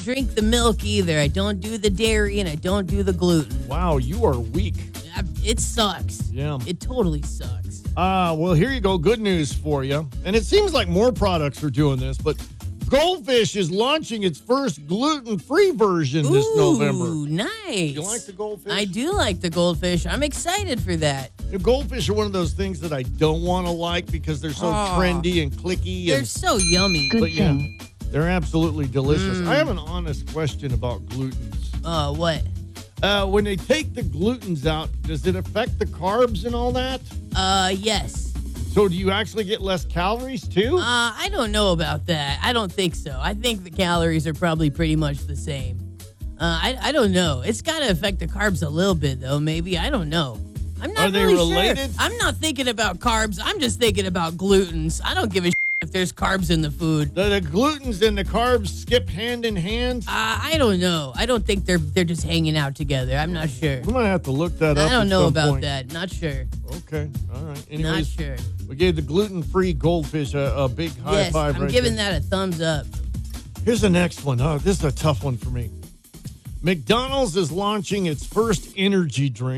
drink the milk either. I don't do the dairy and I don't do the gluten. Wow, you are weak. It sucks. Yeah. It totally sucks. Well, here you go. Good news for you. And it seems like more products are doing this, but Goldfish is launching its first gluten-free version this November. Ooh, nice. You like the Goldfish? I do like the Goldfish. I'm excited for that. The Goldfish are one of those things that I don't want to like because they're so trendy and clicky. They're so yummy. But yeah, they're absolutely delicious. I have an honest question about glutens. What? When they take the glutens out, does it affect the carbs and all that? Yes. So do you actually get less calories too? I don't know about that. I don't think so. I think the calories are probably pretty much the same. I don't know. It's got to affect the carbs a little bit, though, maybe. I don't know. I'm not Are they really related? sure. I'm not thinking about carbs. I'm just thinking about glutens. I don't give a if there's carbs in the food. The glutens and the carbs skip hand in hand? I don't know. I don't think they're just hanging out together. I'm not sure. We might have to look that up. I don't know about point. that. Not sure. Okay. All right. Anyways, Not sure. we gave the gluten-free Goldfish a big high five I'm right giving there. that a thumbs up. Here's the next one. Oh, this is a tough one for me. McDonald's is launching its first energy drink.